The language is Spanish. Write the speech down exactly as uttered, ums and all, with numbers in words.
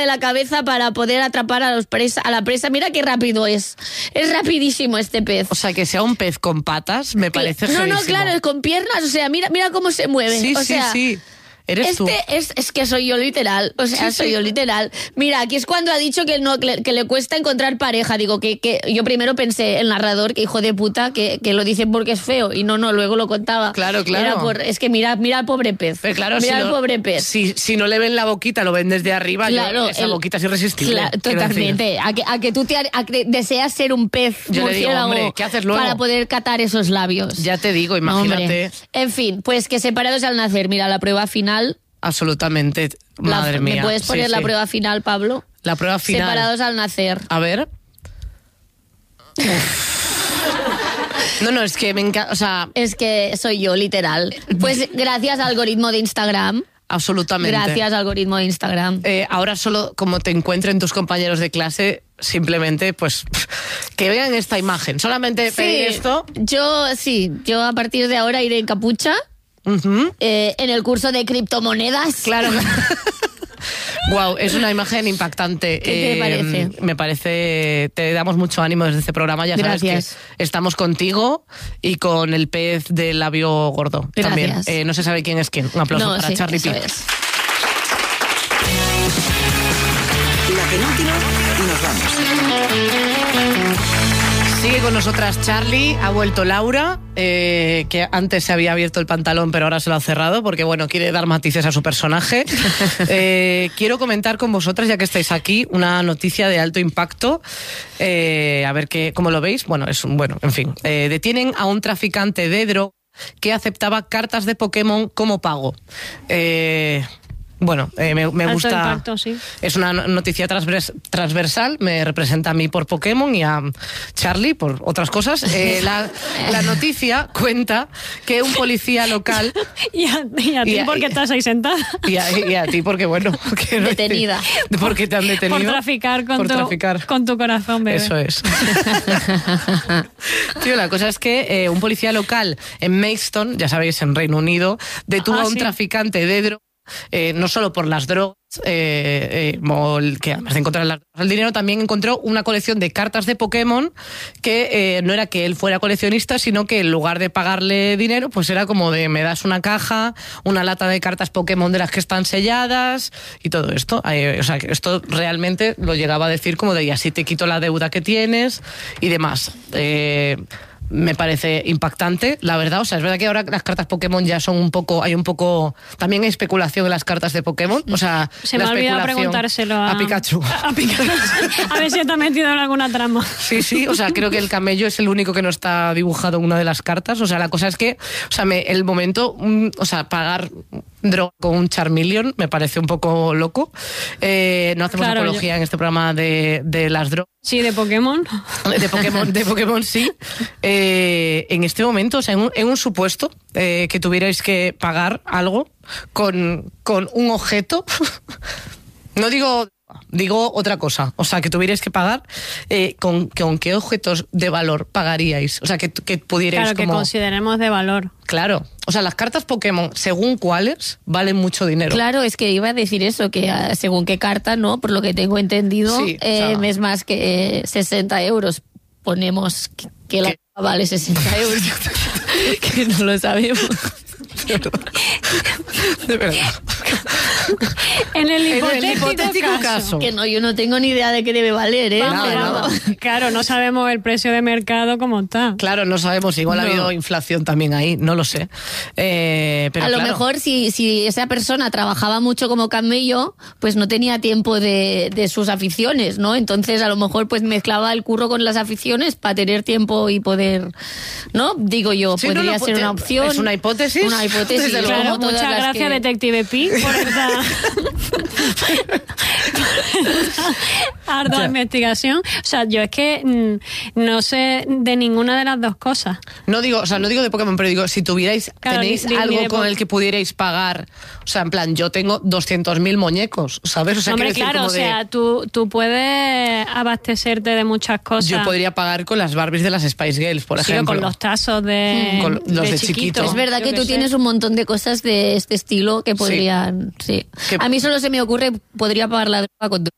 la cabeza para poder atrapar a, los presa, a la presa. Mira qué rápido es. Es rapidísimo este pez. O sea, que sea un pez con patas me parece No, feísimo. no, claro, es con piernas. O sea, mira, mira cómo se mueve. Sí, o sí, sea, sí. Eres este tú. Es, es que soy yo literal, o sea, Sí, soy sí. yo literal. Mira, aquí es cuando ha dicho que no que le, que le cuesta encontrar pareja. Digo, que, que yo primero pensé, el narrador, que hijo de puta, que, que lo dice porque es feo. Y no, no, luego lo contaba. Claro, claro. Era por, es que mira, mira al pobre pez. Pero claro, mira si al no, pobre pez. Si, si no le ven la boquita, lo ven desde arriba, Claro, yo, esa el- boquita es irresistible. Claro, quiero decir. totalmente. A que, a que tú te, a que deseas ser un pez Yo le digo, murciélago hombre, ¿qué haces luego? para poder catar esos labios. Ya te digo, No, hombre. imagínate. En fin, pues que separados al nacer. Mira, la prueba final. Absolutamente, La- madre mía. ¿Me puedes Sí, poner la sí. prueba final, Pablo? La prueba final. Separados al nacer. A ver. No, no, es que me encanta, o sea, Es que soy yo, literal. Pues gracias al algoritmo de Instagram. absolutamente. Gracias, algoritmo de Instagram. Eh, ahora solo como te encuentren tus compañeros de clase, simplemente pues que vean esta imagen. Solamente pedir esto. Yo sí, yo a partir de ahora iré en capucha Ujú. eh, en el curso de criptomonedas. Claro. Wow, es una imagen impactante. ¿Qué te parece? Me parece, te damos mucho ánimo desde este programa. Ya sabes Gracias. que estamos contigo y con el pez del labio gordo también. Gracias. Eh, no se sabe quién es quién. Un aplauso No, para sí, Charlie eso Pitt. es. La penúltima y nos vamos. Sigue con nosotras Charlie, ha vuelto Laura, eh, que antes se había abierto el pantalón pero ahora se lo ha cerrado porque bueno, quiere dar matices a su personaje. Eh, quiero comentar con vosotras, ya que estáis aquí, una noticia de alto impacto. Eh, a ver qué, cómo lo veis. Bueno, es un, bueno, en fin. Eh, detienen a un traficante de droga que aceptaba cartas de Pokémon como pago. Eh... Bueno, eh, me, me Alto gusta. impacto, sí. Es una noticia transvers, transversal, me representa a mí por Pokémon y a Charlie por otras cosas. Eh, la, la noticia cuenta que un policía local. Y a, y a ti, Y a- porque estás ahí sentada. Y a, y a ti, porque bueno. Que no- Detenida. Porque te han detenido. Por traficar con, Por tu, traficar. con tu corazón, bebé. Eso es. Tío, la cosa es que eh, un policía local en Maidstone, ya sabéis, en Reino Unido, detuvo Ah, a un sí. traficante de drogas. Eh, no solo por las drogas, eh, eh, como el- que además de encontrar las drogas, el dinero, también encontró una colección de cartas de Pokémon que eh, no era que él fuera coleccionista, sino que en lugar de pagarle dinero, pues era como de me das una caja, una lata de cartas Pokémon de las que están selladas y todo esto. Eh, o sea, que esto realmente lo llegaba a decir como de y así te quito la deuda que tienes y demás. Eh, Me parece impactante, la verdad. O sea, es verdad que ahora las cartas Pokémon ya son un poco, hay un poco, también hay especulación en las cartas de Pokémon. O sea, Se la me ha olvidado especulación preguntárselo a, a Pikachu. A, a Pikachu. A ver si está metido en alguna trama. Sí, sí, o sea, creo que el camello es el único que no está dibujado en una de las cartas. O sea, la cosa es que, o sea, me, el momento, mm, o sea, pagar droga con un Charmeleon me parece un poco loco. Eh, no hacemos Claro, apología en este programa de, de las drogas. Sí, de Pokémon. De Pokémon, de Pokémon sí. Eh, en este momento, o sea, en un, en un supuesto eh, que tuvierais que pagar algo con, con un objeto, no digo, digo otra cosa, o sea, que tuvierais que pagar, eh, con, con qué objetos de valor pagaríais, o sea, que, que pudierais Claro, que como... consideremos de valor. Claro, o sea, las cartas Pokémon, según cuáles, valen mucho dinero. Claro, es que iba a decir eso, que ah, según qué carta, ¿no? Por lo que tengo entendido, Sí, eh, o sea- es más que eh, sesenta euros. Ponemos que, que la ¿Qué? vale sesenta euros. Que no lo sabemos. De verdad. En el En el hipotético, hipotético caso. caso. Que no, yo no tengo ni idea de qué debe valer, ¿eh? Vamos, Nada, vamos. nada. Claro, no sabemos el precio de mercado como está. Claro, no sabemos, igual ha No. habido inflación también ahí, no lo sé. Eh, pero a lo claro. mejor si, si esa persona trabajaba mucho como camello, pues no tenía tiempo de, de sus aficiones, ¿no? Entonces a lo mejor pues mezclaba el curro con las aficiones para tener tiempo y poder, ¿no? Digo yo, Sí, no, podría no, ser te- una opción. es una hipótesis, Una hipótesis. desde luego. Claro, como todas muchas las gracias, que- Detective Pi, por esta ardua Ya. investigación. O sea, yo es que mm, no sé de ninguna de las dos cosas. No digo, o sea, no digo de Pokémon, pero digo, si tuvierais, Claro, tenéis ni- ni algo de con po- el que pudierais pagar, o sea, en plan, yo tengo doscientos mil muñecos, ¿sabes? O sea, Hombre, quiero decir, claro, como o de- sea, tú, tú puedes abastecerte de muchas cosas. yo podría pagar con las Barbies de las Spice Girls, por Sí, o ejemplo. con los tazos de, Con los de chiquito. Es verdad Yo que qué tú sé. tienes un montón de cosas de este estilo que podrían, sí. Que- A mí solo se me ocurre, podría pagar la droga con